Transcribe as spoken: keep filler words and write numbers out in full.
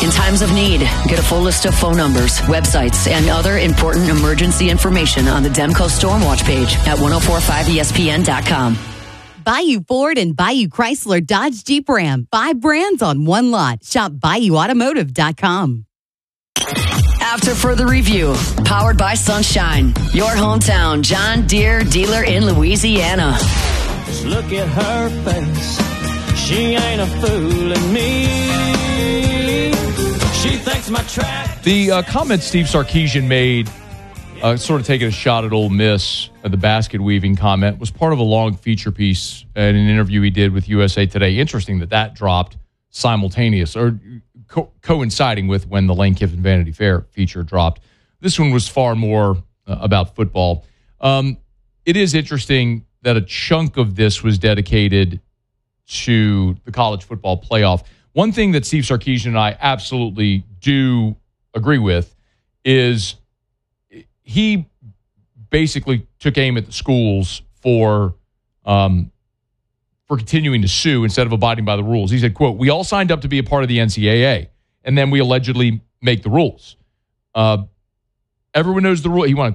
In times of need, get a full list of phone numbers, websites, and other important emergency information on the Demco Stormwatch page at ten forty-five E S P N dot com. Bayou Ford and Bayou Chrysler Dodge Jeep Ram. Five brands on one lot. Shop bayou automotive dot com. After further review, powered by Sunshine, your hometown John Deere dealer in Louisiana. Just look at her face. She ain't a fooling me. She thinks my track. The uh, comment Steve Sarkisian made, uh, sort of taking a shot at Ole Miss, uh, the basket weaving comment, was part of a long feature piece in an interview he did with U S A Today. Interesting that that dropped simultaneous or co- coinciding with when the Lane Kiffin Vanity Fair feature dropped. This one was far more uh, about football. Um, it is interesting that a chunk of this was dedicated to the college football playoff. One thing that Steve Sarkisian and I absolutely do agree with is he basically took aim at the schools for um, for continuing to sue instead of abiding by the rules. He said, quote, "We all signed up to be a part of the N C double A, and then we allegedly make the rules. Uh, everyone knows the rule." He wanted